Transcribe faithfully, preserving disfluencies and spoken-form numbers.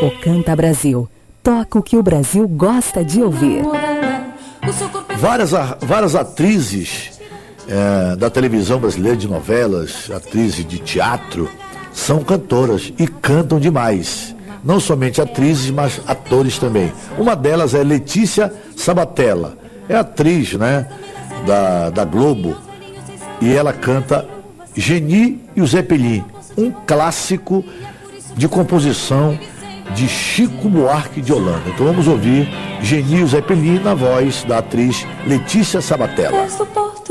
O Canta Brasil. Toca o que o Brasil gosta de ouvir. Várias, várias atrizes é, da televisão brasileira, de novelas, atrizes de teatro, são cantoras e cantam demais. Não somente atrizes, mas atores também. Uma delas é Letícia Sabatella. É atriz, né, da, da Globo. E ela canta Geni e o Zeppelin, um clássico de composição de Chico Buarque de Holanda. Então vamos ouvir Geni e o Zeppelin na voz da atriz Letícia Sabatella.